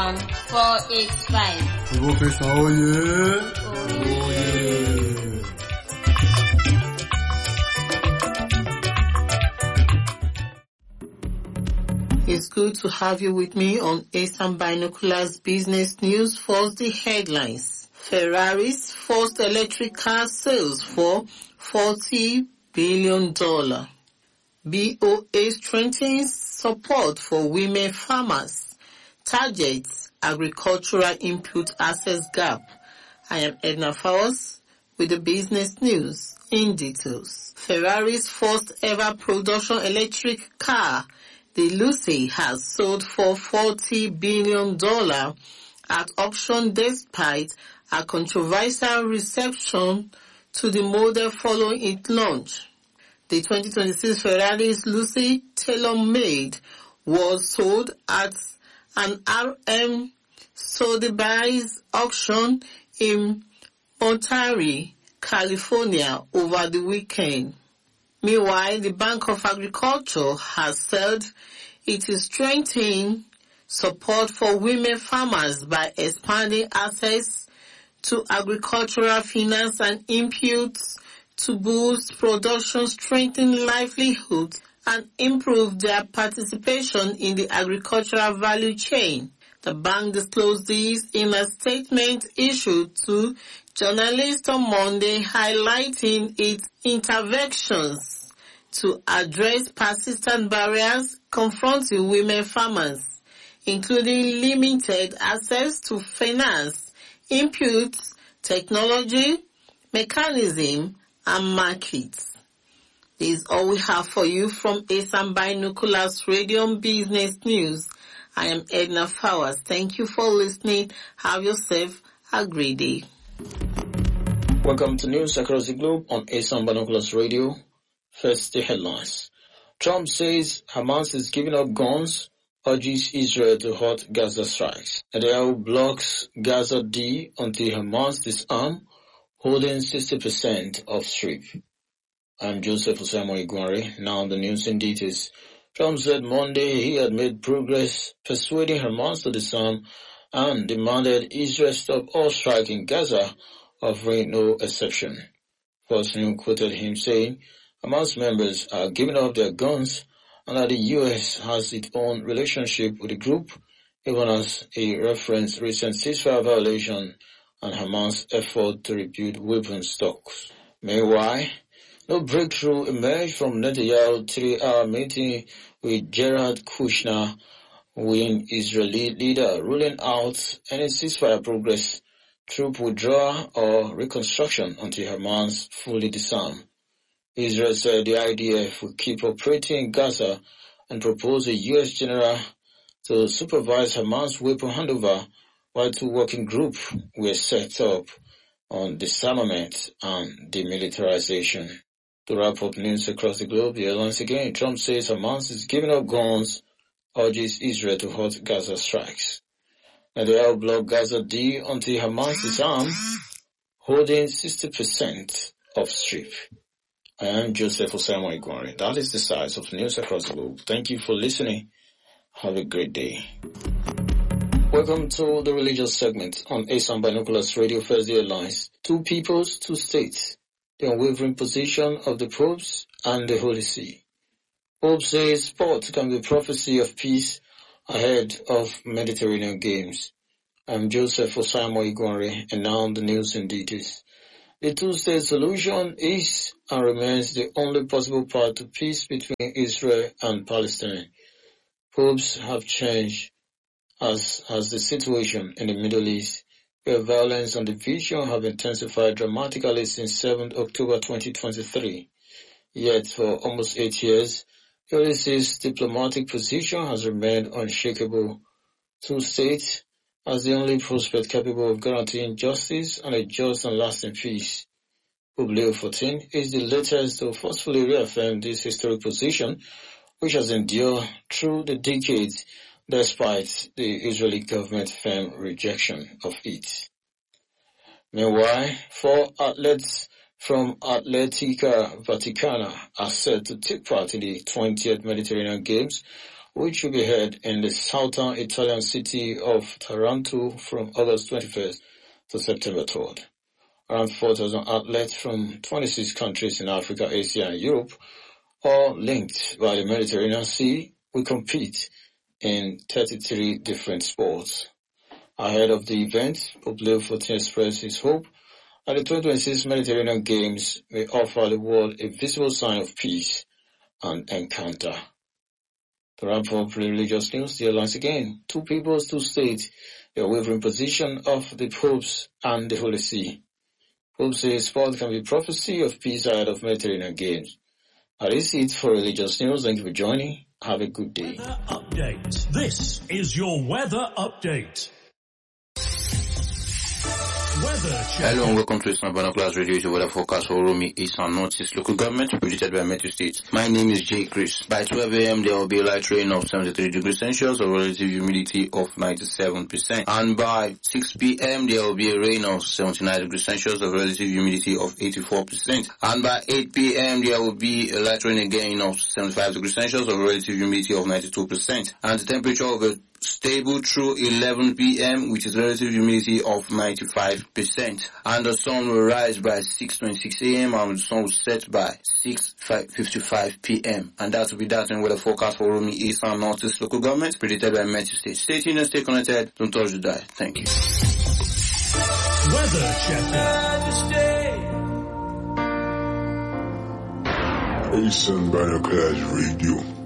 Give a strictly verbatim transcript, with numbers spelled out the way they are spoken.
one four eight five. Professor Oye. Oye. It's good to have you with me on Asam Binoculars Business News. First, the headlines. Ferrari's first electric car sales for forty billion dollars. B O A strengthens support for women farmers. Targets agricultural input access gap. I am Edna Fowles with the business news in details. Ferrari's first ever production electric car, the Lucy, has sold for forty billion dollars at auction despite a controversial reception to the model following its launch. The twenty twenty-six Ferrari's Lucy tailor-made was sold at an R M Sotheby's auction in Monterey, California over the weekend. Meanwhile, the Bank of Agriculture has said it is strengthening support for women farmers by expanding access to agricultural finance and inputs to boost production, strengthen livelihoods, and improve their participation in the agricultural value chain. The bank disclosed this in a statement issued to journalists on Monday, highlighting its interventions to address persistent barriers confronting women farmers, including limited access to finance, inputs, technology, mechanism, and markets. This is all we have for you from Asam Binoculars Radio Business News. I am Edna Fowles. Thank you for listening. Have yourself a great day. Welcome to news across the globe on Asam Binoculars Radio. First, the headlines. Trump says Hamas is giving up guns, urges Israel to halt Gaza strikes. Netanyahu blocks Gaza D until Hamas disarm, holding sixty percent of Strip. I'm Joseph Osamo Iguare. Now the news in details. Trump said Monday he had made progress persuading Hamas to disarm and demanded Israel stop all strike in Gaza, offering no exception. Fox News quoted him saying Hamas members are giving up their guns and that the U S has its own relationship with the group, even as he referenced recent ceasefire violation and Hamas' effort to rebuild weapon stocks. Meanwhile, no breakthrough emerged from Netanyahu's three-hour meeting with Jared Kushner, with Israeli leader ruling out any ceasefire progress, troop withdrawal or reconstruction until Hamas fully disarmed. Israel said the I D F will keep operating in Gaza and proposed a U S general to supervise Hamas weapon handover, while two working groups were set up on disarmament and demilitarization. To wrap up news across the globe, here once again, Trump says Hamas is giving up guns, urges Israel to halt Gaza strikes. Netanyahu blocked Gaza D until Hamas disarm, holding sixty percent of Strip. I am Joseph Osamo Iguare. That is the size of news across the globe. Thank you for listening. Have a great day. Welcome to the religious segment on Asam Binoculars Radio. First the headlines. Two peoples, two states. The unwavering position of the popes and the Holy See. Pope says sport can be prophecy of peace ahead of Mediterranean Games. I'm Joseph Osamo Iguare, and now the news in details. The two-state solution is and remains the only possible path to peace between Israel and Palestine. Popes have changed as has the situation in the Middle East, where violence and division have intensified dramatically since seventh of October twenty twenty-three. Yet, for almost eight years, the Holy See's diplomatic position has remained unshakable. Two states as the only prospect capable of guaranteeing justice and a just and lasting peace. Pope Leo the fourteenth is the latest to forcefully reaffirm this historic position, which has endured through the decades despite the Israeli government's firm rejection of it. Meanwhile, four athletes from Atletica Vaticana are set to take part in the twentieth Mediterranean Games, which will be held in the southern Italian city of Taranto from August twenty-first to September third. Around four thousand athletes from twenty-six countries in Africa, Asia, and Europe, all linked by the Mediterranean Sea, will compete in thirty-three different sports. Ahead of the event, Pope Leo the fourteenth expressed his hope that the twenty twenty-six Mediterranean Games may offer the world a visible sign of peace and encounter. To wrap up religious news, the headlines again. Two peoples, two states, the wavering position of the popes and the Holy See. Pope says sport can be prophecy of peace ahead of Mediterranean Games. That is it for religious news. Thank you for joining. Have a good day. Weather update. This is your weather update. Weather check. Hello and welcome to Eastern Binoculars Radio, your weather forecast for Oromi, East and Northeast local government, predicted by Metro States. My name is Jay Chris. By twelve a.m. there will be a light rain of seventy-three degrees Celsius, a relative humidity of ninety-seven percent. And by six p.m. there will be a rain of seventy-nine degrees Celsius, a relative humidity of eighty-four percent. And by eight p.m. there will be a light rain again of seventy-five degrees Celsius, a relative humidity of ninety-two percent. And the temperature of a stable through eleven p.m. with its relative humidity of ninety-five percent. And the sun will rise by six twenty-six a.m. and the sun will set by six fifty-five p.m. And that will be that in weather forecast for Oromi, East and Northeast local government, predicted by Metro State. Stay tuned and stay connected. Don't touch the dial. Thank you. Weather checker. Eastern Binoculars Radio.